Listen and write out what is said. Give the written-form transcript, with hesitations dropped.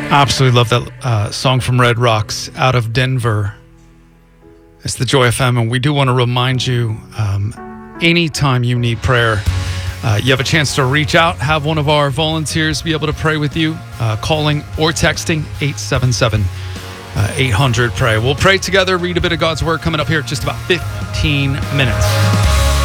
Absolutely love that song from Red Rocks, Out of Denver. It's the Joy FM, and we do want to remind you, anytime you need prayer, you have a chance to reach out, have one of our volunteers be able to pray with you, calling or texting 877-800-PRAY. We'll pray together, read a bit of God's Word coming up here in just about 15 minutes.